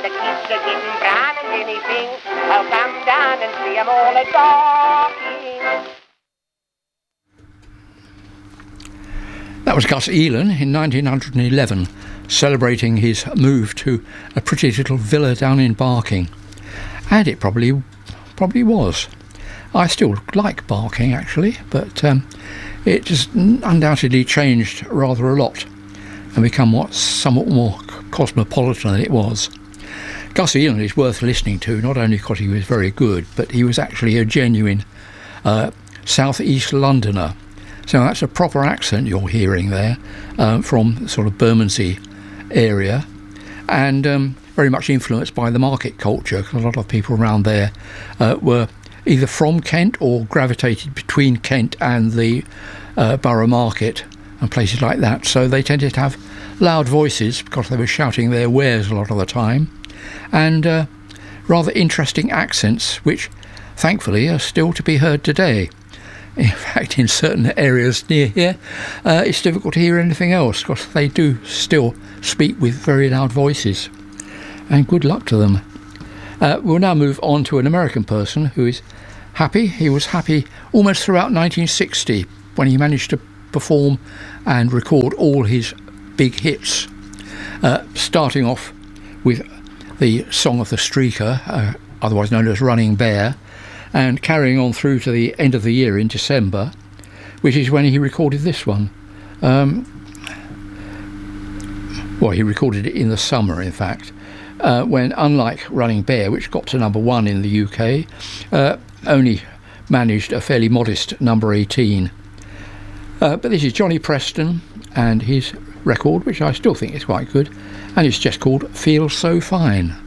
the kids are getting brown and anything, I'll come down and see 'em all a-talking. That was Gus Elan in 1911, celebrating his move to a pretty little villa down in Barking. And it probably was. I still like Barking, actually, but it has undoubtedly changed rather a lot and become somewhat more cosmopolitan than it was. Gus Elan is worth listening to, not only because he was very good, but he was actually a genuine South East Londoner. So that's a proper accent you're hearing there from sort of Bermondsey area, and very much influenced by the market culture, because a lot of people around there were either from Kent or gravitated between Kent and the Borough Market and places like that. So they tended to have loud voices because they were shouting their wares a lot of the time, and rather interesting accents, which thankfully are still to be heard today. In fact, in certain areas near here, it's difficult to hear anything else because they do still speak with very loud voices. And good luck to them. We'll now move on to an American person who is happy. He was happy almost throughout 1960 when he managed to perform and record all his big hits, starting off with the Song of the Streaker, otherwise known as Running Bear, and carrying on through to the end of the year in December, which is when he recorded this one. Well, he recorded it in the summer, in fact, when, unlike Running Bear, which got to number 1 in the UK, only managed a fairly modest number 18. But this is Johnny Preston and his record, which I still think is quite good, and it's just called Feel So Fine.